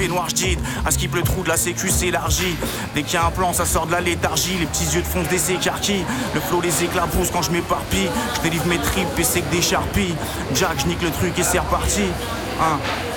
peignoir j'dite. À skip le trou de la sécu s'élargit. Dès qu'il y a un plan ça sort de la léthargie. Les petits yeux de fonce des écarquilles. Le flow les éclabousse quand je m'éparpille. Je délivre mes tripes et c'est que des charpies. Jack, je nique le truc et c'est reparti.